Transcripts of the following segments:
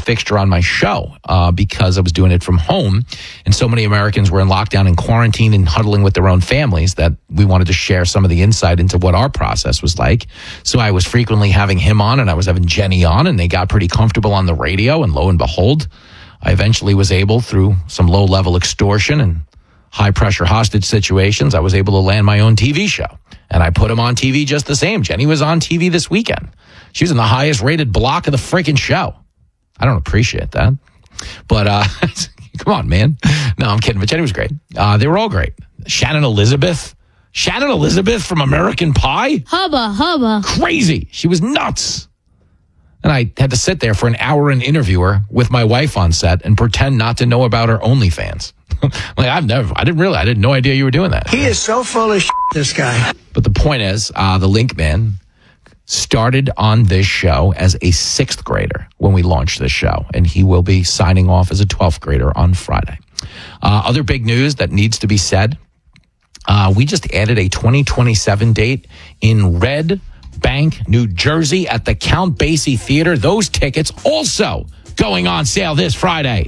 fixture on my show because I was doing it from home. And so many Americans were in lockdown and quarantine and huddling with their own families that we wanted to share some of the insight into what our process was like. So I was frequently having him on, and I was having Jenny on, and they got pretty comfortable on the radio. And lo and behold, I eventually was able, through some low-level extortion and high-pressure hostage situations, I was able to land my own TV show. And I put him on TV just the same. Jenny was on TV this weekend. She was in the highest-rated block of the freaking show. I don't appreciate that. But, come on, man. No, I'm kidding. But Jenny was great. They were all great. Shannon Elizabeth from American Pie? Hubba, hubba. Crazy. She was nuts. And I had to sit there for an hour and interview her with my wife on set and pretend not to know about her OnlyFans. Like, I had no idea you were doing that. He is so full of shit, this guy. But the point is, the Link Man started on this show as a 6th grader when we launched this show, and he will be signing off as a 12th grader on Friday. Other big news that needs to be said, we just added a 2027 date in Red Bank, New Jersey at the Count Basie Theater. Those tickets also going on sale this Friday.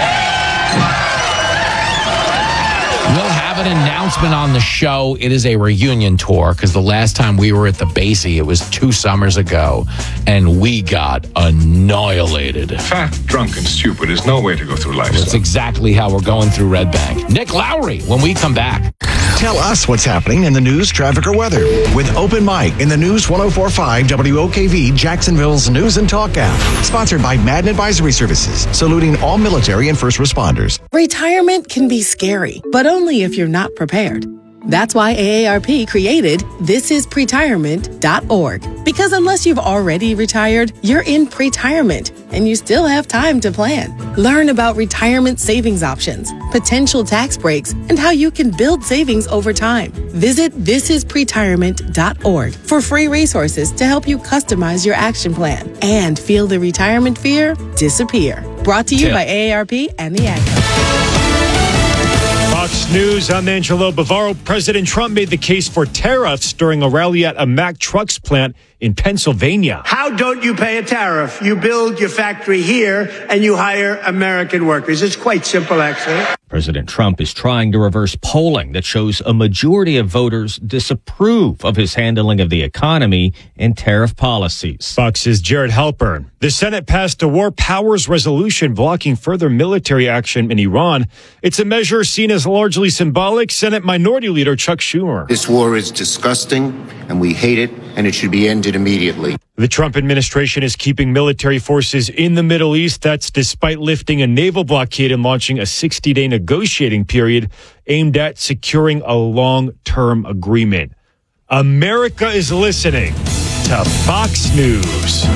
We'll have an announcement on the show. It is a reunion tour because the last time we were at the Basie, it was 2 summers ago, and we got annihilated. Fat, drunk, and stupid is no way to go through life. That's exactly how we're going through Red Bank. Nick Lowry, when we come back. Tell us what's happening in the news, traffic, or weather with Open Mic in the News 104.5 WOKV, Jacksonville's News and Talk app. Sponsored by Madden Advisory Services, saluting all military and first responders. Retirement can be scary, but only if you're not prepared. That's why AARP created thisispretirement.org. Because unless you've already retired, you're in pretirement, and you still have time to plan. Learn about retirement savings options, potential tax breaks, and how you can build savings over time. Visit thisispretirement.org for free resources to help you customize your action plan and feel the retirement fear disappear. Brought to you by AARP and the Ad Council. Fox News, I'm Angelo Bavaro. President Trump made the case for tariffs during a rally at a Mack Trucks plant in Pennsylvania. How don't you pay a tariff? You build your factory here and you hire American workers. It's quite simple, actually. President Trump is trying to reverse polling that shows a majority of voters disapprove of his handling of the economy and tariff policies. Fox's Jared Halpern. The Senate passed a war powers resolution blocking further military action in Iran. It's a measure seen as largely symbolic. Senate Minority Leader Chuck Schumer. This war is disgusting, and we hate it, and it should be ended immediately. The Trump administration is keeping military forces in the Middle East. That's despite lifting a naval blockade and launching a 60-day negotiating period aimed at securing a long-term agreement. America is listening to Fox News.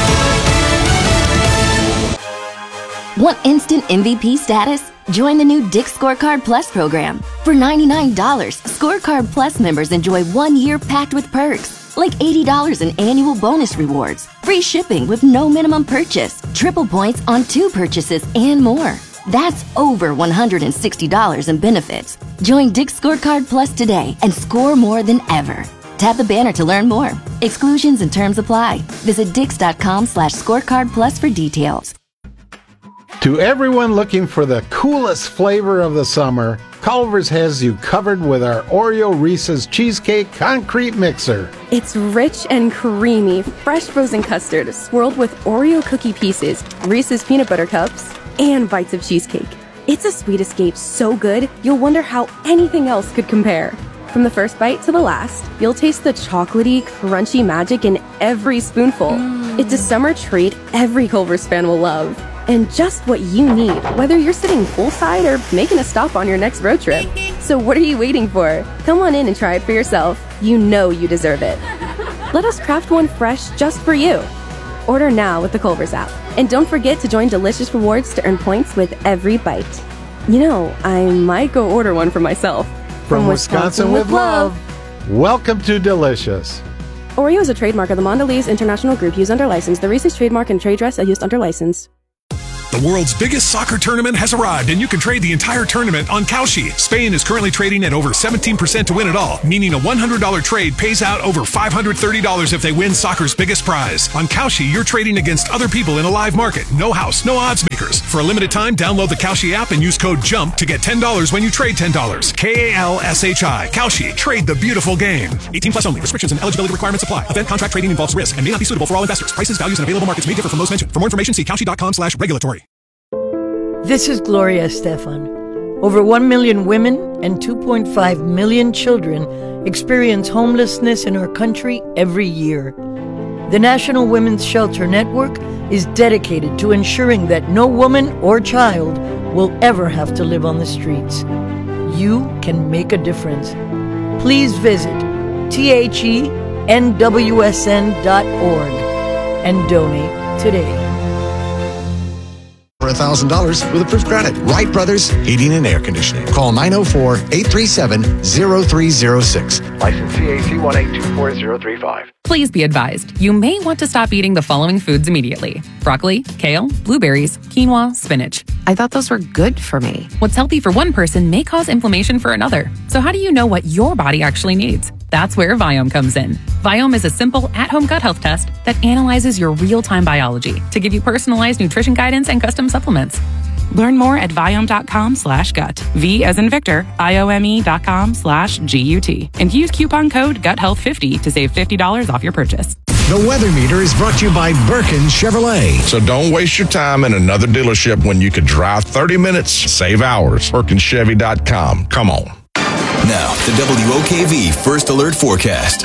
Want instant MVP status? Join the new Dick's Scorecard Plus program. For $99, Scorecard Plus members enjoy 1 year packed with perks, like $80 in annual bonus rewards, free shipping with no minimum purchase, triple points on 2 purchases, and more. That's over $160 in benefits. Join Dick's Scorecard Plus today and score more than ever. Tap the banner to learn more. Exclusions and terms apply. Visit dix.com/scorecard plus for details. To everyone looking for the coolest flavor of the summer, Culver's has you covered with our Oreo Reese's Cheesecake Concrete Mixer. It's rich and creamy, fresh frozen custard swirled with Oreo cookie pieces, Reese's peanut butter cups, and bites of cheesecake. It's a sweet escape so good, you'll wonder how anything else could compare. From the first bite to the last, you'll taste the chocolatey, crunchy magic in every spoonful. It's a summer treat every Culver's fan will love. And just what you need, whether you're sitting poolside or making a stop on your next road trip. So what are you waiting for? Come on in and try it for yourself. You know you deserve it. Let us craft one fresh just for you. Order now with the Culver's app. And don't forget to join Delicious Rewards to earn points with every bite. You know, I might go order one for myself. From Wisconsin with love. Welcome to Delicious. Oreo is a trademark of the Mondelez International Group used under license. The Reese's trademark and trade dress are used under license. The world's biggest soccer tournament has arrived, and you can trade the entire tournament on Kalshi. Spain is currently trading at over 17% to win it all, meaning a $100 trade pays out over $530 if they win soccer's biggest prize. On Kalshi, you're trading against other people in a live market. No house, no odds makers. For a limited time, download the Kalshi app and use code JUMP to get $10 when you trade $10. Kalshi. Kalshi. Trade the beautiful game. 18 plus only. Restrictions and eligibility requirements apply. Event contract trading involves risk and may not be suitable for all investors. Prices, values, and available markets may differ from those mentioned. For more information, see Kalshi.com/regulatory. This is Gloria Estefan. Over 1 million women and 2.5 million children experience homelessness in our country every year. The National Women's Shelter Network is dedicated to ensuring that no woman or child will ever have to live on the streets. You can make a difference. Please visit thenwsn.org and donate today. For $1,000 with approved credit. Wright Brothers Heating and Air Conditioning. Call 904-837-0306. License CAC 1824035. Please be advised, you may want to stop eating the following foods immediately. Broccoli, kale, blueberries, quinoa, spinach. I thought those were good for me. What's healthy for one person may cause inflammation for another. So how do you know what your body actually needs? That's where Viome comes in. Viome is a simple at-home gut health test that analyzes your real-time biology to give you personalized nutrition guidance and custom supplements. Learn more at Viome.com/gut. V as in Victor, IOME.com/GUT. And use coupon code GUTHEALTH50 to save $50 off your purchase. The Weather Meter is brought to you by Birkin Chevrolet. So don't waste your time in another dealership when you could drive 30 minutes, save hours. BirkinChevy.com. Come on. Now, the WOKV First Alert Forecast.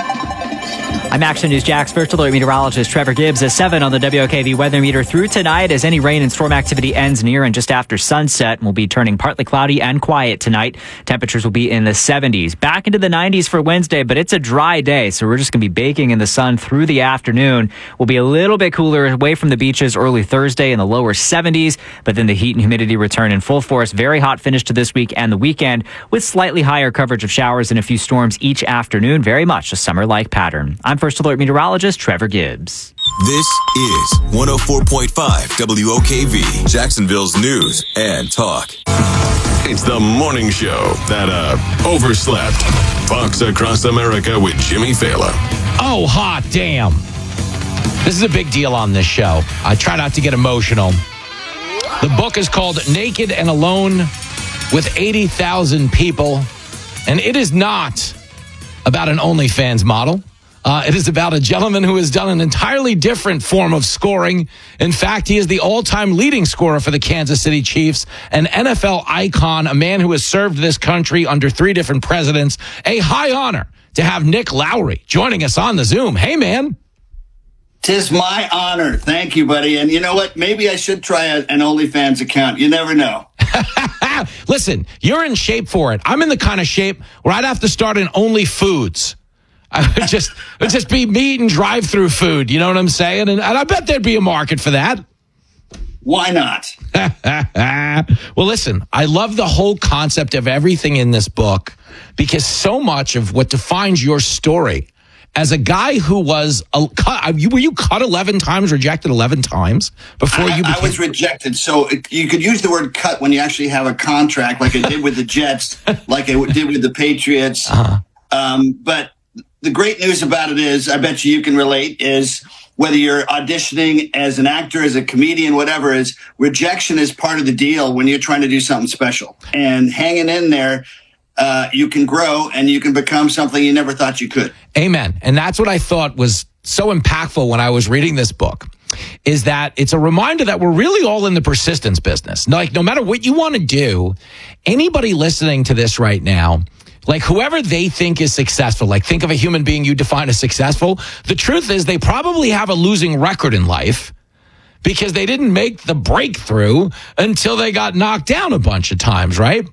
I'm Action News Jack's First Alert meteorologist Trevor Gibbs at 7 on the WOKV weather meter through tonight as any rain and storm activity ends near and just after sunset. We'll be turning partly cloudy and quiet tonight. Temperatures will be in the 70s. Back into the 90s for Wednesday, but it's a dry day, so we're just going to be baking in the sun through the afternoon. We'll be a little bit cooler away from the beaches early Thursday in the lower 70s, but then the heat and humidity return in full force. Very hot finish to this week and the weekend with slightly higher coverage of showers and a few storms each afternoon. Very much a summer-like pattern. I'm First Alert meteorologist Trevor Gibbs. This is 104.5 WOKV, Jacksonville's news and talk. It's the morning show that overslept. Fox Across America with Jimmy Fallon. Oh, hot damn. This is a big deal on this show. I try not to get emotional. The book is called Naked and Alone with 80,000 People, and it is not about an OnlyFans model. It is about a gentleman who has done an entirely different form of scoring. In fact, he is the all-time leading scorer for the Kansas City Chiefs, an NFL icon, a man who has served this country under 3 different presidents. A high honor to have Nick Lowry joining us on the Zoom. Hey, man. 'Tis my honor. Thank you, buddy. And you know what? Maybe I should try an OnlyFans account. You never know. Listen, you're in shape for it. I'm in the kind of shape where I'd have to start an Only Foods. I would just be meat and drive-through food. You know what I'm saying? And I bet there'd be a market for that. Why not? Well, listen, I love the whole concept of everything in this book because so much of what defines your story as a guy who was were you cut 11 times, rejected 11 times before you became... I was rejected. So you could use the word cut when you actually have a contract like I did with the Jets, like I did with the Patriots. But the great news about it is, I bet you can relate, is whether you're auditioning as an actor, as a comedian, whatever, is rejection is part of the deal when you're trying to do something special. And hanging in there, you can grow and you can become something you never thought you could. Amen. And that's what I thought was so impactful when I was reading this book, is that it's a reminder that we're really all in the persistence business. Like, no matter what you want to do, anybody listening to this right now, like whoever they think is successful, like think of a human being you define as successful. The truth is they probably have a losing record in life because they didn't make the breakthrough until they got knocked down a bunch of times, right?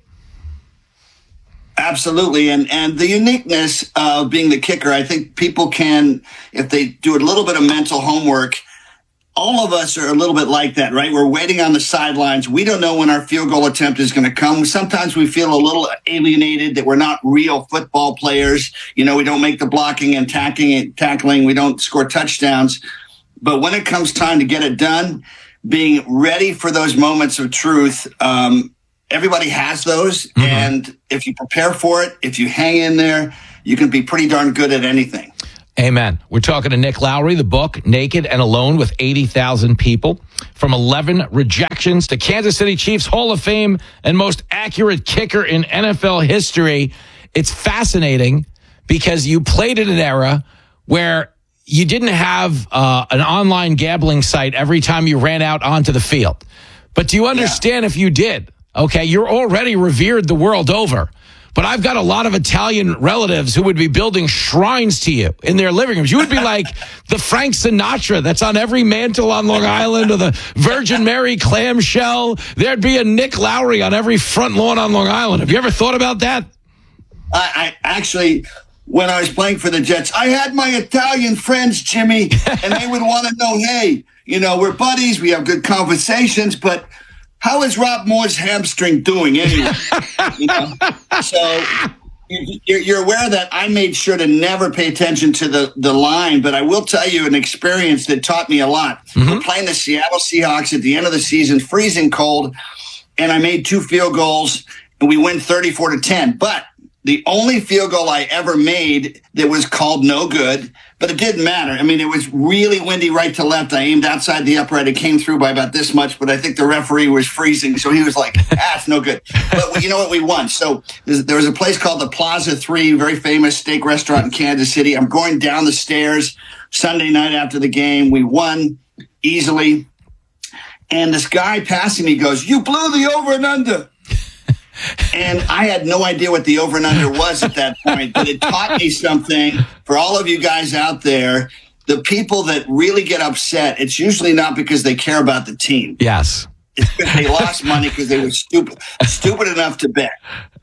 Absolutely. And the uniqueness of being the kicker, I think people can, if they do a little bit of mental homework, all of us are a little bit like that, right? We're waiting on the sidelines. We don't know when our field goal attempt is going to come. Sometimes we feel a little alienated that we're not real football players. You know, we don't make the blocking and tackling. We don't score touchdowns. But when it comes time to get it done, being ready for those moments of truth. Everybody has those. Mm-hmm. And if you prepare for it, if you hang in there, you can be pretty darn good at anything. Amen. We're talking to Nick Lowry, the book, Naked and Alone with 80,000 People. From 11 rejections to Kansas City Chiefs Hall of Fame and most accurate kicker in NFL history. It's fascinating because you played in an era where you didn't have an online gambling site every time you ran out onto the field. But do you understand if you did? Okay, you're already revered the world over. But I've got a lot of Italian relatives who would be building shrines to you in their living rooms. You would be like the Frank Sinatra that's on every mantle on Long Island, or the Virgin Mary clamshell. There'd be a Nick Lowry on every front lawn on Long Island. Have you ever thought about that? I actually, when I was playing for the Jets, I had my Italian friends, Jimmy, and they would want to know, hey, we're buddies, we have good conversations, but how is Rob Moore's hamstring doing anyway? So you're aware that I made sure to never pay attention to the line, but I will tell you an experience that taught me a lot. We're playing the Seattle Seahawks at the end of the season, freezing cold, and I made 2 field goals, and we win 34-10. But the only field goal I ever made that was called no good, but it didn't matter. I mean, it was really windy right to left. I aimed outside the upright. It came through by about this much, but I think the referee was freezing, so he was like, it's no good. But you know what? We won. So there was a place called the Plaza 3, very famous steak restaurant in Kansas City. I'm going down the stairs Sunday night after the game. We won easily. And this guy passing me goes, "You blew the over and under." And I had no idea what the over and under was at that point, but it taught me something. For all of you guys out there, the people that really get upset, it's usually not because they care about the team. Yes. It's because they lost money because they were stupid enough to bet.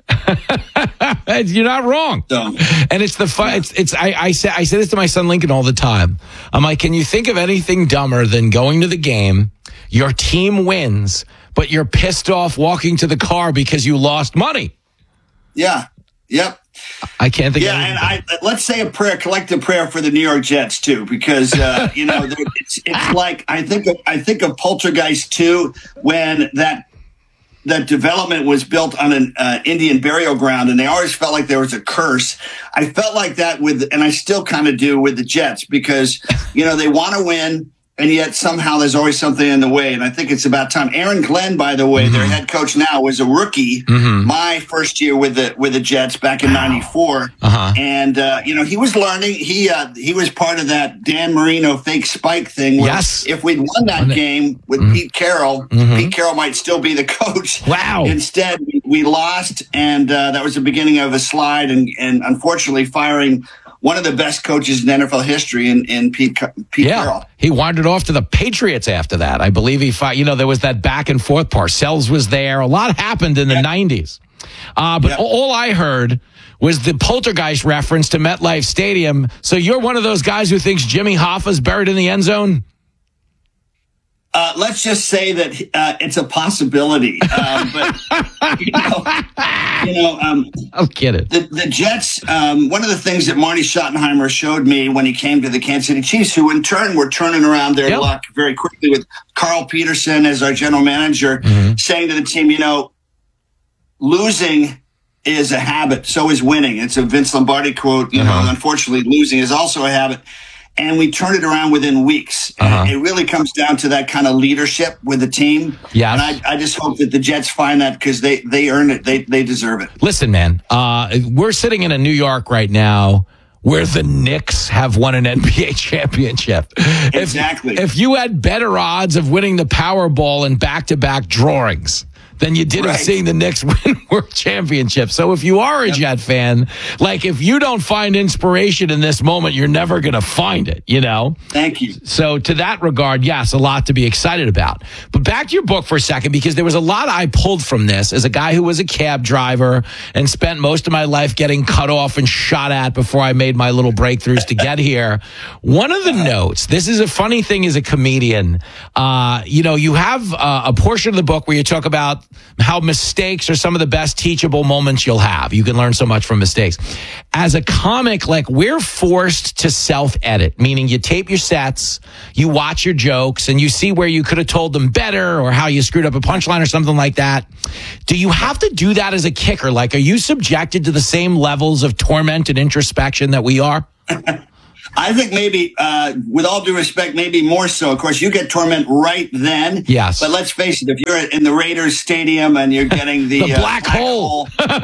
You're not wrong. So, and it's the fun. I say this to my son Lincoln all the time. I'm like, can you think of anything dumber than going to the game, your team wins, but you're pissed off walking to the car because you lost money? Yeah. Yep. I can't think of anything. Yeah, and let's say a collective prayer for the New York Jets too, because it's like I think of Poltergeist 2 when that development was built on an Indian burial ground, and they always felt like there was a curse. I felt like that and I still kind of do with the Jets, because they want to win, and yet somehow there's always something in the way. And I think it's about time. Aaron Glenn, by the way, their head coach now, was a rookie my first year with the Jets back in '94. And he was learning. He was part of that Dan Marino fake spike thing. Where yes. If we'd won that game with Pete Carroll, Pete Carroll might still be the coach. Wow. Instead, we lost, and that was the beginning of a slide, and unfortunately firing one of the best coaches in NFL history in Pete Carroll. He wandered off to the Patriots after that. I believe he fought, there was that back and forth. Parcells was there. A lot happened in the 90s. But all I heard was the Poltergeist reference to MetLife Stadium. So you're one of those guys who thinks Jimmy Hoffa's buried in the end zone? Let's just say that it's a possibility. But I'll get it. The Jets. One of the things that Marty Schottenheimer showed me when he came to the Kansas City Chiefs, who in turn were turning around their luck very quickly with Carl Peterson as our general manager, saying to the team, losing is a habit. So is winning. It's a Vince Lombardi quote. Unfortunately, losing is also a habit. And we turned it around within weeks. And it really comes down to that kind of leadership with the team. Yeah. And I just hope that the Jets find that, because they earned it. They deserve it. Listen, man, we're sitting in New York right now where the Knicks have won an NBA championship. Exactly. If you had better odds of winning the Powerball in back-to-back drawings than you did of seeing the Knicks win World Championship. So if you are a Jet fan, if you don't find inspiration in this moment, you're never going to find it, Thank you. So to that regard, yes, a lot to be excited about. But back to your book for a second, because there was a lot I pulled from this as a guy who was a cab driver and spent most of my life getting cut off and shot at before I made my little breakthroughs to get here. One of the notes, this is a funny thing as a comedian, you have a portion of the book where you talk about how mistakes are some of the best teachable moments you'll have. You can learn so much from mistakes. As a comic, like, we're forced to self-edit, meaning you tape your sets, you watch your jokes, and you see where you could have told them better or how you screwed up a punchline or something like that. Do you have to do that as a kicker? Like, are you subjected to the same levels of torment and introspection that we are? I think maybe, with all due respect, maybe more so. Of course, you get torment right then. Yes. But let's face it, if you're in the Raiders stadium and you're getting the black hole,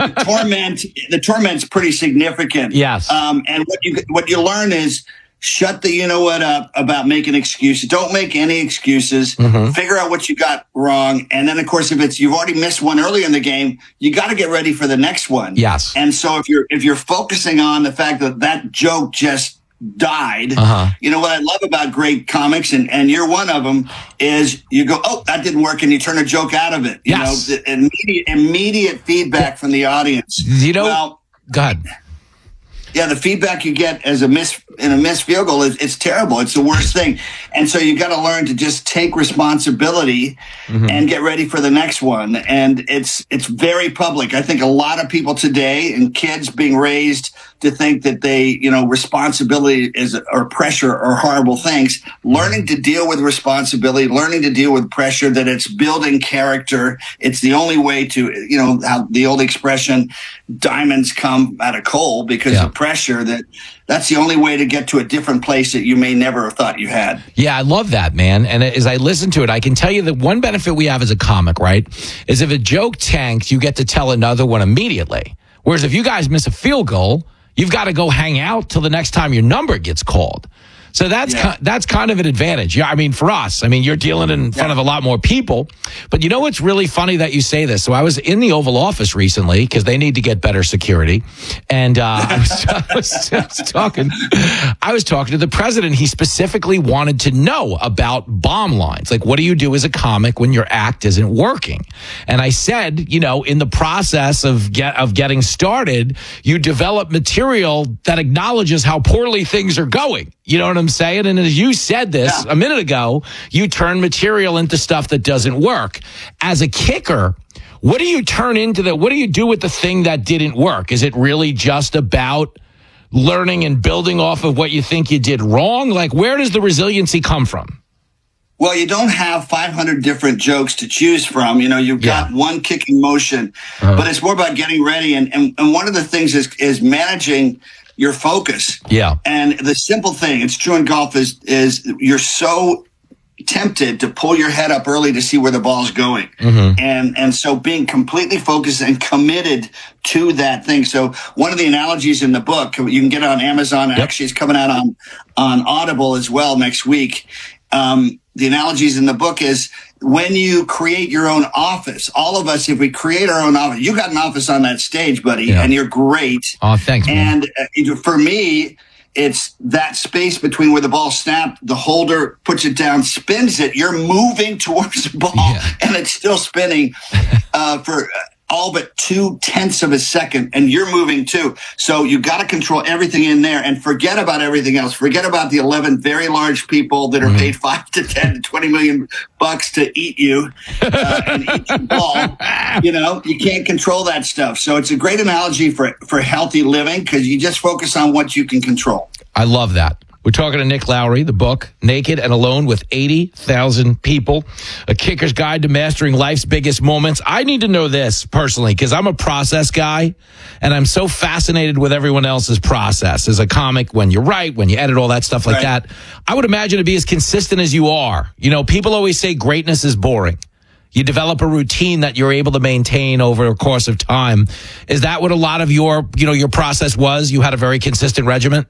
the torment's pretty significant. Yes. And what you learn is shut the you-know-what up about making excuses. Don't make any excuses. Figure out what you got wrong. And then, of course, if you've already missed one earlier in the game, you got to get ready for the next one. Yes. And so if you're focusing on the fact that joke just died. You know what I love about great comics, and you're one of them, is you go, oh, that didn't work, and you turn a joke out of it. You know, the immediate feedback from the audience. You know, God. Yeah, the feedback you get as a missed field goal it's terrible. It's the worst thing. And so you got to learn to just take responsibility and get ready for the next one. And it's very public. I think a lot of people today, and kids being raised to think that responsibility or pressure are horrible things. Learning to deal with responsibility, learning to deal with pressure, that it's building character. It's the only way to, how the old expression, diamonds come out of coal because of pressure, that's the only way to get to a different place that you may never have thought you had. Yeah, I love that, man. And as I listen to it, I can tell you that one benefit we have as a comic, right, is if a joke tanks, you get to tell another one immediately. Whereas if you guys miss a field goal, you've got to go hang out till the next time your number gets called. So that's kind of an advantage. Yeah, I mean, for us, you're dealing in front of a lot more people. But you know what's really funny that you say this? So I was in the Oval Office recently because they need to get better security, and I was talking to the president. He specifically wanted to know about bomb lines. Like, what do you do as a comic when your act isn't working? And I said, in the process of getting started, you develop material that acknowledges how poorly things are going. You know what I'm saying? And as you said this a minute ago, you turn material into stuff that doesn't work. As a kicker, what do you turn into that? What do you do with the thing that didn't work? Is it really just about learning and building off of what you think you did wrong? Like, where does the resiliency come from? Well, you don't have 500 different jokes to choose from. You've got one kicking motion, but it's more about getting ready. And one of the things is managing your focus. Yeah. And the simple thing, it's true in golf, is you're so tempted to pull your head up early to see where the ball's going. And so being completely focused and committed to that thing. So one of the analogies in the book, you can get it on Amazon. Actually, it's coming out on Audible as well next week. The analogies in the book is when you create your own office, all of us, if we create our own office, you got an office on that stage, buddy, and you're great. Oh, thanks, man. And for me, it's that space between where the ball snapped, the holder puts it down, spins it. You're moving towards the ball, and it's still spinning for all but 0.2 of a second, and you're moving too. So you got to control everything in there and forget about everything else. Forget about the 11 very large people that are paid $5 to $10 to $20 million to eat you and eat your ball. You can't control that stuff. So it's a great analogy for healthy living because you just focus on what you can control. I love that. We're talking to Nick Lowry, the book, Naked and Alone with 80,000 People, A Kicker's Guide to Mastering Life's Biggest Moments. I need to know this personally because I'm a process guy and I'm so fascinated with everyone else's process. As a comic, when you write, when you edit, all that stuff like that, I would imagine to be as consistent as you are. People always say greatness is boring. You develop a routine that you're able to maintain over a course of time. Is that what a lot of your process was? You had a very consistent regimen?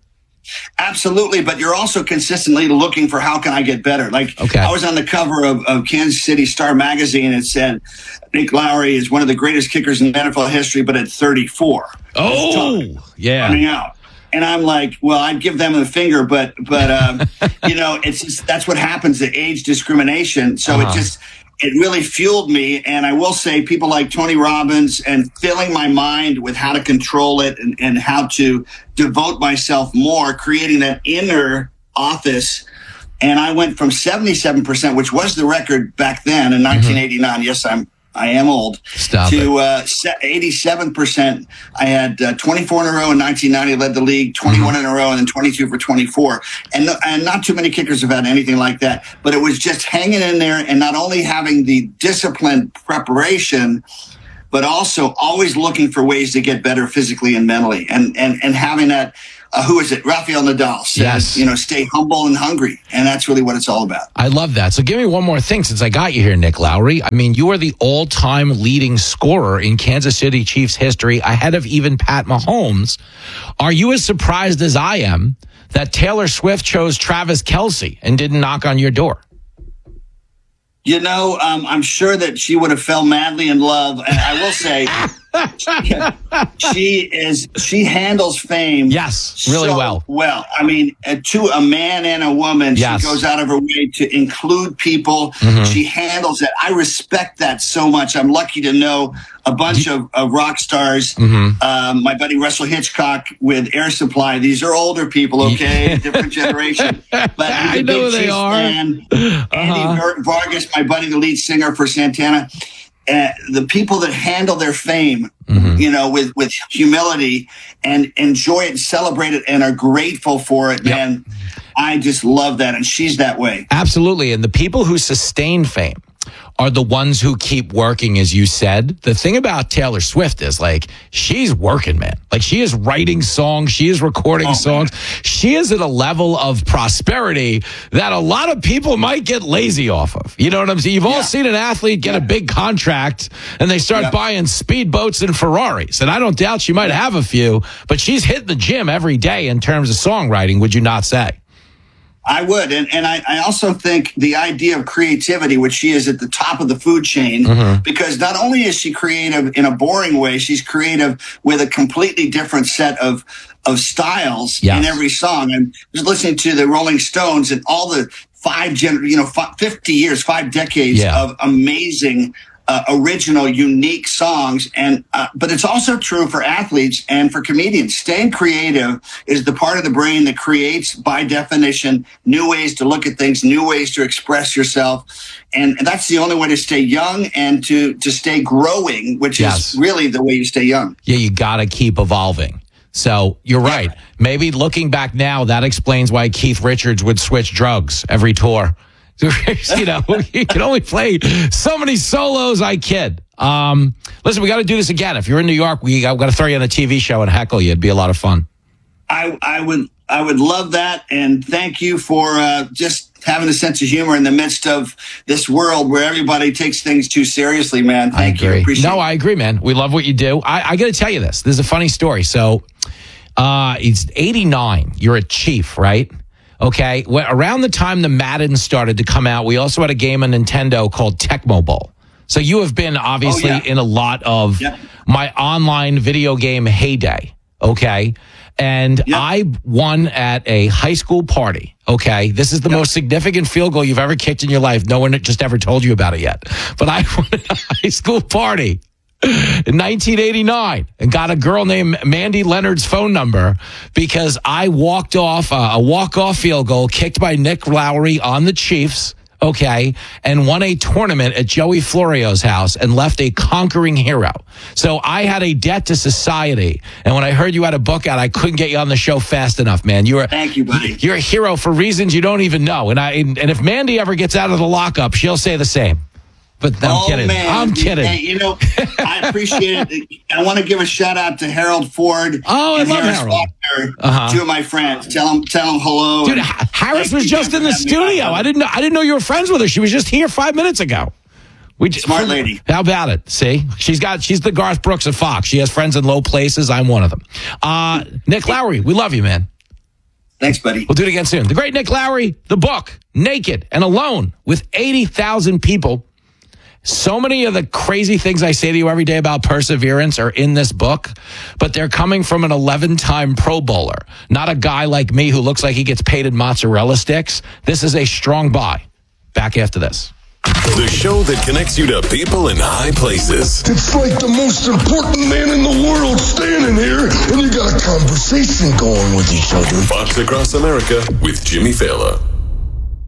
Absolutely, but you're also consistently looking for how can I get better. I was on the cover of Kansas City Star magazine. It said Nick Lowry is one of the greatest kickers in NFL history, but at 34. Oh, yeah. Coming out. And I'm like, well, I'd give them the finger, but it's just, that's what happens, the age discrimination. So it really fueled me. And I will say people like Tony Robbins and filling my mind with how to control it and how to devote myself more, creating that inner office. And I went from 77%, which was the record back then in 1989. Yes, I'm I am old. Stop to 87%. I had 24 in a row in 1990, led the league, 21 in a row, and then 22 for 24. And not too many kickers have had anything like that. But it was just hanging in there and not only having the disciplined preparation, but also always looking for ways to get better physically and mentally. And having that, who is it? Rafael Nadal says, stay humble and hungry. And that's really what it's all about. I love that. So give me one more thing since I got you here, Nick Lowry. I mean, you are the all-time leading scorer in Kansas City Chiefs history, ahead of even Pat Mahomes. Are you as surprised as I am that Taylor Swift chose Travis Kelce and didn't knock on your door? I'm sure that she would have fell madly in love. And I will say, she handles fame. Yes, really so well. I mean, to a man and a woman, yes. She goes out of her way to include people. Mm-hmm. She handles it. I respect that so much. I'm lucky to know a bunch of rock stars. Mm-hmm. My buddy Russell Hitchcock with Air Supply. These are older people, okay? Different generation. But I know who they are. Andy Vargas, my buddy, the lead singer for Santana. The people that handle their fame, mm-hmm. with humility and enjoy it and celebrate it and are grateful for it, man. I just love that. And she's that way. Absolutely. And the people who sustain fame are the ones who keep working, as you said. The thing about Taylor Swift is, she's working, man. She is writing songs. She is recording songs. Man. She is at a level of prosperity that a lot of people might get lazy off of. You know what I'm saying? You've all seen an athlete get a big contract and they start buying speedboats and Ferraris. And I don't doubt she might have a few, but she's hitting the gym every day in terms of songwriting, would you not say? I would. And I also think the idea of creativity, which she is at the top of the food chain, mm-hmm. because not only is she creative in a boring way, she's creative with a completely different set of styles in every song. I'm just listening to the Rolling Stones and all the 50 years, 5 decades of amazing original, unique songs, and but it's also true for athletes and for comedians. Staying creative is the part of the brain that creates, by definition, new ways to look at things, new ways to express yourself, and that's the only way to stay young and to stay growing, which is really the way you stay young. Yeah, you got to keep evolving. So you're right. Maybe looking back now, that explains why Keith Richards would switch drugs every tour. You can only play so many solos. I kid. Listen, we got to do this again. If you're in New York, we got to throw you on a TV show and heckle you. It'd be a lot of fun. I would love that, and thank you for just having a sense of humor in the midst of this world where everybody takes things too seriously, man. Thank you. Appreciate it. I agree, man. We love what you do. I got to tell you this. There's a funny story. So, it's 89. You're a Chief, right? Okay, around the time the Madden started to come out, we also had a game on Nintendo called Tecmo Bowl. So you have been obviously in a lot of my online video game heyday, okay? And I won at a high school party, okay? This is the most significant field goal you've ever kicked in your life. No one just ever told you about it yet. But I won at a high school party in 1989 and got a girl named Mandy Leonard's phone number because I walked off a walk-off field goal kicked by Nick Lowry on the Chiefs, okay, and won a tournament at Joey Florio's house and left a conquering hero. So I had a debt to society. And when I heard you had a book out, I couldn't get you on the show fast enough, man. Thank you, buddy. You're a hero for reasons you don't even know. And if Mandy ever gets out of the lockup, she'll say the same. But I'm kidding. Man. I'm kidding. Hey, I appreciate it. I want to give a shout out to Harold Ford. Oh, I love Harold. Faulkner, 2 of my friends. Tell them hello. Dude, Harris was just in the studio. I didn't know you were friends with her. She was just here 5 minutes ago. Smart lady. How about it? See, she's the Garth Brooks of Fox. She has friends in low places. I'm one of them. Nick Lowry, we love you, man. Thanks, buddy. We'll do it again soon. The Great Nick Lowry, the book, Naked and Alone, with 80,000 people. So many of the crazy things I say to you every day about perseverance are in this book, but they're coming from an 11-time Pro Bowler, not a guy like me who looks like he gets paid in mozzarella sticks. This is a strong buy. Back after this. The show that connects you to people in high places. It's like the most important man in the world standing here, and you got a conversation going with each other. Fox Across America with Jimmy Fallon.